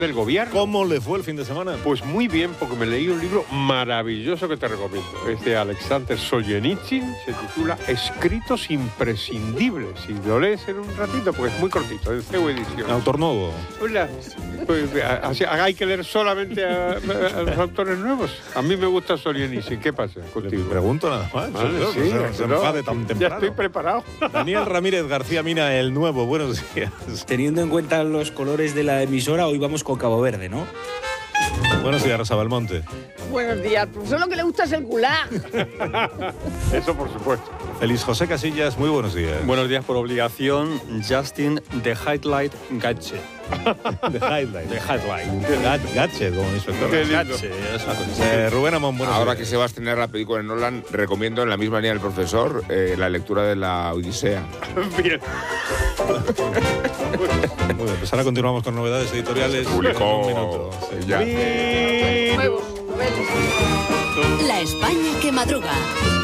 del gobierno. ¿Cómo le fue el fin de semana? Pues muy bien, porque me leí un libro maravilloso que te recomiendo. Es de Alexander Solzhenitsyn, se titula Escritos imprescindibles. Y lo lees en un ratito, porque es muy cortito, en CEU Edición. Autor nuevo. Hola. Pues, hay que leer solamente a los autores nuevos. A mí me gusta Solzhenitsyn. ¿Qué pasa Le contigo? pregunto nada más. Vale, No, sí, no se enfade tan ya temprano. estoy preparado. Daniel Ramírez García Mina, el nuevo. Buenos días. Teniendo en cuenta los colores de la emisora, hoy vamos con Cabo Verde, ¿no? Buenos días, Rosa Belmonte. Buenos días, profesor, lo que le gusta es el gulag. Eso por supuesto. Feliz José Casillas, muy buenos días. Buenos días por obligación, Justin The Highlight Gatche. The Highlight. The Highlight. Gatche, como inspector. Qué lindo. Gatche, eso. Rubén Amón, buenos Ahora días. que se va a estrenar la película de Nolan, recomiendo en la misma línea del profesor la lectura de la Odisea. Bien. Muy bien, pues ahora continuamos con novedades editoriales. Publicó En un minuto. Sí. ya. Nuevos. La España que madruga.